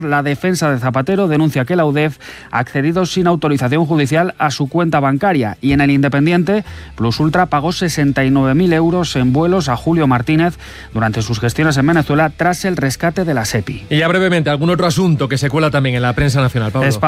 La defensa de Zapatero denuncia que la UDEF ha accedido sin autorización judicial a su cuenta bancaria y en El Independiente, Plus Ultra pagó 69.000 euros en vuelos a Julio Martínez durante sus gestiones en Venezuela tras el rescate de la SEPI. Y ya brevemente, algún otro asunto que se cuela también en la prensa nacional, Pablo.